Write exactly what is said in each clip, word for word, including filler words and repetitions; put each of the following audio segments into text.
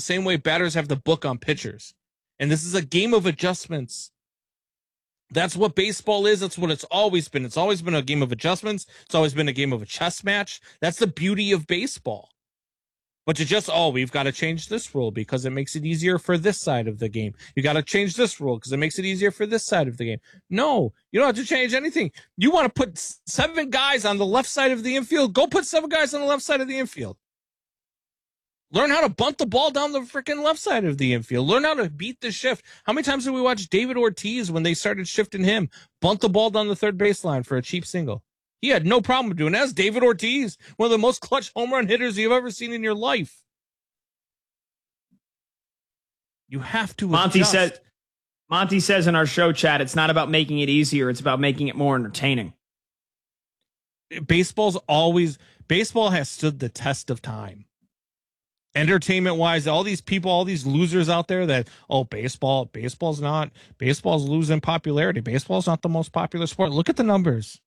same way batters have the book on pitchers. And this is a game of adjustments. That's what baseball is. That's what it's always been. It's always been a game of adjustments. It's always been a game of a chess match. That's the beauty of baseball. But to just, oh, we've got to change this rule because it makes it easier for this side of the game. You got to change this rule because it makes it easier for this side of the game. No, you don't have to change anything. You want to put seven guys on the left side of the infield? Go put seven guys on the left side of the infield. Learn how to bunt the ball down the freaking left side of the infield. Learn how to beat the shift. How many times did we watch David Ortiz when they started shifting him, bunt the ball down the third baseline for a cheap single? He had no problem doing that. That's David Ortiz, one of the most clutch home run hitters you've ever seen in your life. You have to Monty adjust. says, Monty says in our show chat, it's not about making it easier. It's about making it more entertaining. Baseball's always, baseball has stood the test of time. Entertainment wise, all these people, all these losers out there that, oh, baseball, baseball's not, baseball's losing popularity. Baseball's not the most popular sport. Look at the numbers.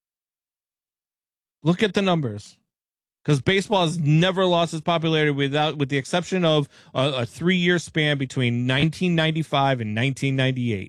Look at the numbers. Because baseball has never lost its popularity without, with the exception of a, a three-year span between nineteen ninety-five and nineteen ninety-eight.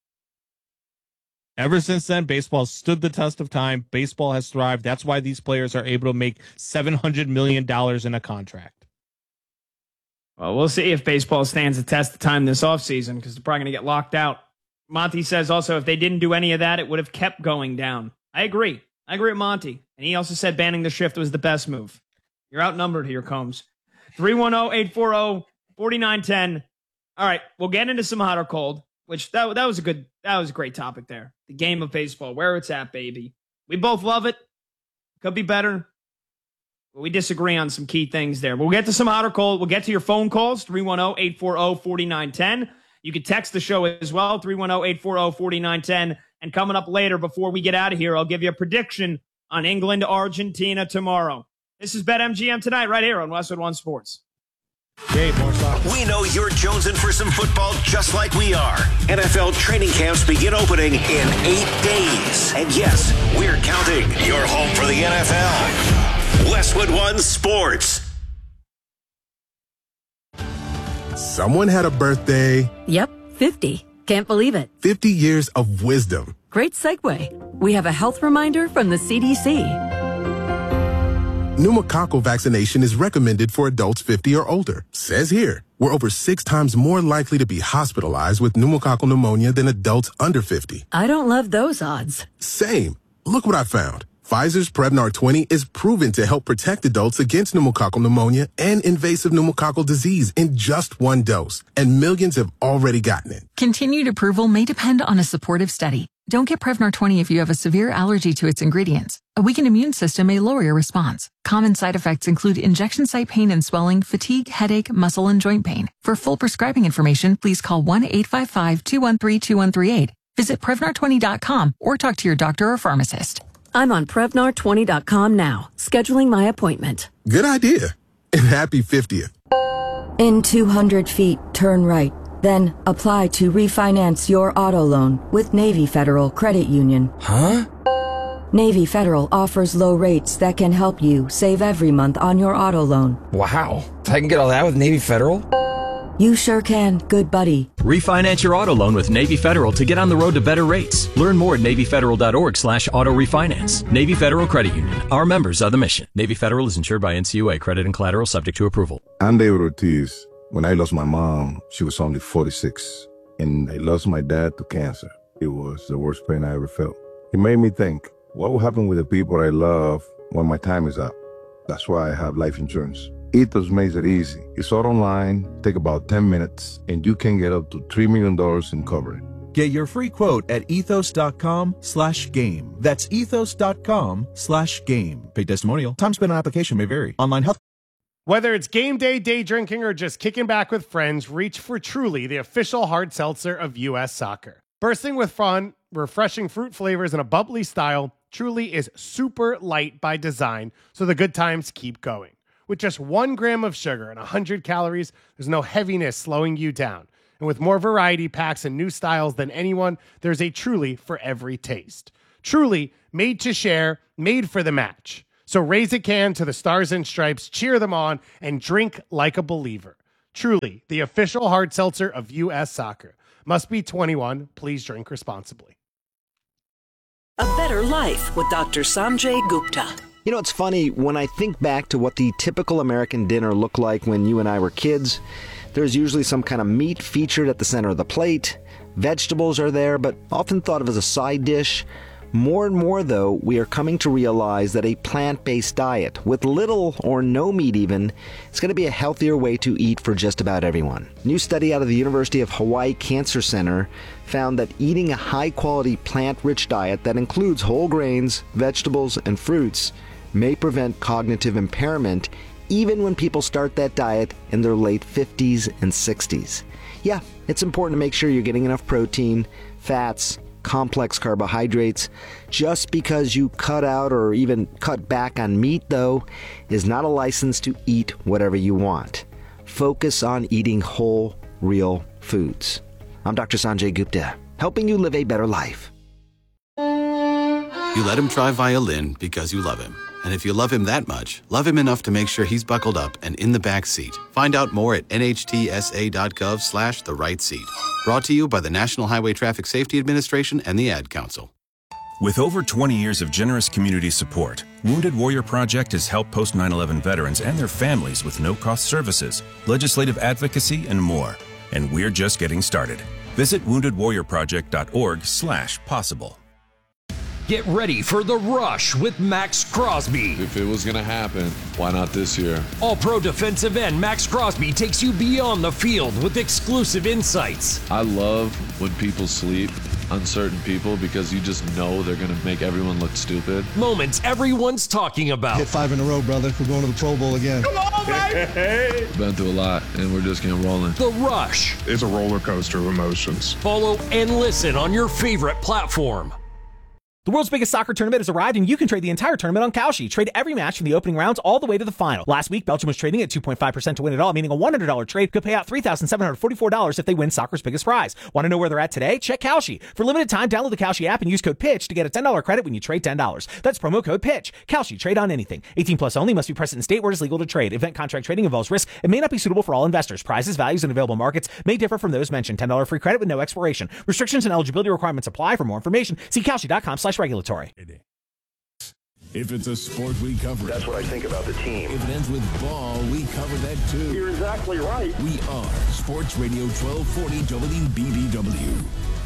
Ever since then, baseball has stood the test of time. Baseball has thrived. That's why these players are able to make seven hundred million dollars in a contract. Well, we'll see if baseball stands the test of time this offseason because they're probably going to get locked out. Monty says also if they didn't do any of that, it would have kept going down. I agree. I agree with Monty. And he also said banning the shift was the best move. You're outnumbered here, Combs. three one zero, eight four zero, four nine one zero. All right, we'll get into some hot or cold, which that, that was a good, that was a great topic there. The game of baseball, where it's at, baby. We both love it. Could be better. But we disagree on some key things there. We'll get to some hot or cold. We'll get to your phone calls, three one zero, eight four zero, four nine one zero. You can text the show as well, three one zero, eight four zero, four nine one zero. And coming up later, before we get out of here, I'll give you a prediction on England, Argentina tomorrow. This is BetMGM tonight, right here on Westwood One Sports. Hey, more soccer. We know you're jonesing for some football just like we are. N F L training camps begin opening in eight days. And yes, we're counting. You're home for the N F L. Westwood One Sports. Someone had a birthday. Yep, fifty. Can't believe it. fifty years of wisdom. Great segue. We have a health reminder from the C D C. Pneumococcal vaccination is recommended for adults fifty or older. Says here, we're over six times more likely to be hospitalized with pneumococcal pneumonia than adults under fifty. I don't love those odds. Same. Look what I found. Pfizer's Prevnar twenty is proven to help protect adults against pneumococcal pneumonia and invasive pneumococcal disease in just one dose, and millions have already gotten it. Continued approval may depend on a supportive study. Don't get Prevnar twenty if you have a severe allergy to its ingredients. A weakened immune system may lower your response. Common side effects include injection site pain and swelling, fatigue, headache, muscle, and joint pain. For full prescribing information, please call one eight five five, two one three, two one three eight. Visit Prevnar twenty dot com or talk to your doctor or pharmacist. I'm on Prevnar twenty dot com now, scheduling my appointment. Good idea. And happy fiftieth. In two hundred feet, turn right. Then apply to refinance your auto loan with Navy Federal Credit Union. Huh? Navy Federal offers low rates that can help you save every month on your auto loan. Wow. I can get all that with Navy Federal? You sure can, good buddy. Refinance your auto loan with Navy Federal to get on the road to better rates. Learn more at NavyFederal.org slash auto refinance. Navy Federal Credit Union. Our members are the mission. Navy Federal is insured by N C U A. Credit and collateral subject to approval. I'm David Ortiz. When I lost my mom, she was only forty-six. And I lost my dad to cancer. It was the worst pain I ever felt. It made me think, what will happen with the people I love when my time is up? That's why I have life insurance. Ethos makes it easy. It's all online, take about ten minutes, and you can get up to three million dollars in coverage. Get your free quote at ethos.com slash game. That's ethos.com slash game. Paid testimonial. Time spent on application may vary. Online health. Whether it's game day, day drinking, or just kicking back with friends, reach for Truly, the official hard seltzer of U S Soccer. Bursting with fun, refreshing fruit flavors, and a bubbly style, Truly is super light by design, so the good times keep going. With just one gram of sugar and one hundred calories, there's no heaviness slowing you down. And with more variety packs and new styles than anyone, there's a Truly for every taste. Truly, made to share, made for the match. So raise a can to the Stars and Stripes, cheer them on, and drink like a believer. Truly, the official hard seltzer of U S Soccer. Must be twenty-one. Please drink responsibly. A better life with Doctor Sanjay Gupta. You know, it's funny, when I think back to what the typical American dinner looked like when you and I were kids, there's usually some kind of meat featured at the center of the plate. Vegetables are there, but often thought of as a side dish. More and more, though, we are coming to realize that a plant-based diet, with little or no meat even, is going to be a healthier way to eat for just about everyone. A new study out of the University of Hawaii Cancer Center found that eating a high-quality plant-rich diet that includes whole grains, vegetables, and fruits may prevent cognitive impairment even when people start that diet in their late fifties and sixties. Yeah, it's important to make sure you're getting enough protein, fats, complex carbohydrates. Just because you cut out or even cut back on meat, though, is not a license to eat whatever you want. Focus on eating whole, real foods. I'm Doctor Sanjay Gupta, helping you live a better life. You let him try violin because you love him. And if you love him that much, love him enough to make sure he's buckled up and in the back seat. Find out more at nhtsa.gov slash the right seat. Brought to you by the National Highway Traffic Safety Administration and the Ad Council. With over twenty years of generous community support, Wounded Warrior Project has helped post nine eleven veterans and their families with no-cost services, legislative advocacy, and more. And we're just getting started. Visit wounded warrior project dot org slash possible. Get ready for The Rush with Max Crosby. If it was going to happen, why not this year? All-pro defensive end Max Crosby takes you beyond the field with exclusive insights. I love when people sleep, uncertain people, because you just know they're going to make everyone look stupid. Moments everyone's talking about. Hit five in a row, brother. We're going to the Pro Bowl again. Come on, baby! We've been through a lot, and we're just getting rolling. The Rush. It's a roller coaster of emotions. Follow and listen on your favorite platform. The world's biggest soccer tournament has arrived, and you can trade the entire tournament on Kalshi. Trade every match from the opening rounds all the way to the final. Last week, Belgium was trading at two point five percent to win it all, meaning a one hundred dollars trade could pay out three thousand seven hundred forty-four dollars if they win soccer's biggest prize. Want to know where they're at today? Check Kalshi. For limited time, download the Kalshi app and use code PITCH to get a ten dollars credit when you trade ten dollars. That's promo code PITCH. Kalshi. Trade on anything. eighteen plus only. Must be present in state where it is legal to trade. Event contract trading involves risk and may not be suitable for all investors. Prizes, values, and available markets may differ from those mentioned. ten dollars free credit with no expiration. Restrictions and eligibility requirements apply. For more information, see kalshi.com slash regulatory. If it's a sport, we cover it. That's what I think about the team. If it ends with ball, we cover that too. You're exactly right. We are Sports Radio twelve forty W B B W.